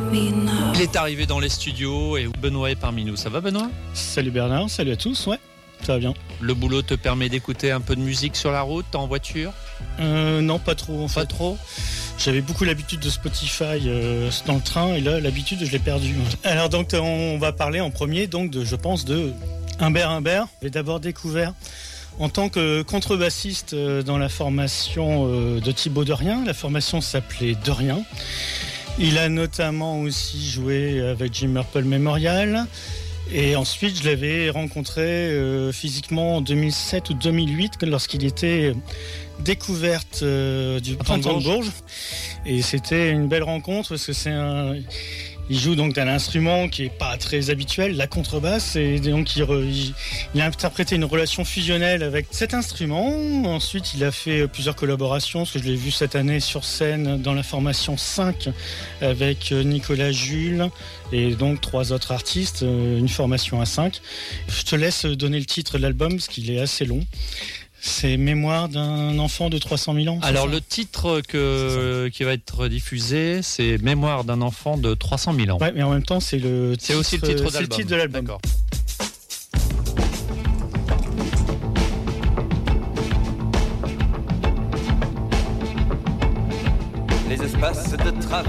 Il est arrivé dans les studios et Benoît est parmi nous. Ça va, Benoît ? Salut Bernard, salut à tous, ouais, ça va bien. Le boulot te permet d'écouter un peu de musique sur la route, en voiture ? Non, pas trop en fait. Pas trop ? J'avais beaucoup l'habitude de Spotify dans le train et là, l'habitude, je l'ai perdue. Alors donc, on va parler en premier, donc, de Humbert Humbert. J'ai d'abord découvert en tant que contrebassiste dans la formation de Thibaut Derrien. La formation s'appelait Derrien. Il a notamment aussi joué avec Jim Purple Memorial. Et ensuite, je l'avais rencontré physiquement en 2007 ou 2008 lorsqu'il était découverte du Printemps de Bourges. Et c'était une belle rencontre parce que il joue donc d'un instrument qui est pas très habituel, la contrebasse, et donc il a interprété une relation fusionnelle avec cet instrument. Ensuite, il a fait plusieurs collaborations, parce que je l'ai vu cette année sur scène dans la formation 5 avec Nicolas Jules et donc 3 autres artistes, une formation à 5. Je te laisse donner le titre de l'album parce qu'il est assez long. C'est Mémoire d'un enfant de 300 000 ans. Alors le titre qui va être diffusé, c'est Mémoire d'un enfant de 300 000 ans. Ouais, mais en même temps, c'est aussi le titre d'album. C'est le titre de l'album. D'accord. Les espaces de travail